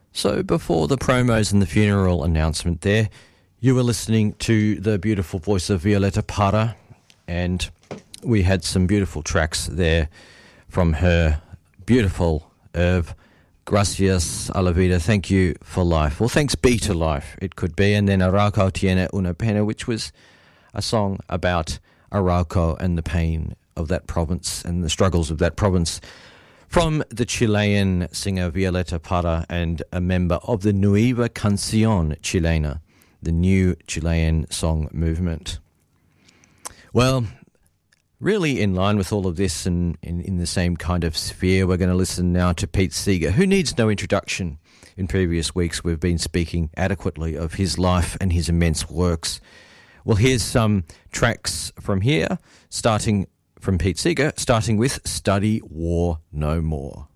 So before the promos and the funeral announcement there, you were listening to the beautiful voice of Violeta Parra, and we had some beautiful tracks there from her beautiful oeuvre, Gracias a la Vida, Thank You for Life. Well, thanks be to life, it could be. And then Arauco Tiene una Pena, which was a song about Arauco and the pain of that province and the struggles of that province, from the Chilean singer Violeta Parra and a member of the Nueva Canción Chilena, the new Chilean song movement. Well, really in line with all of this and in the same kind of sphere, we're going to listen now to Pete Seeger, who needs no introduction. In previous weeks, we've been speaking adequately of his life and his immense works. Well, here's some tracks from here, starting from Pete Seeger, starting with Study War No More.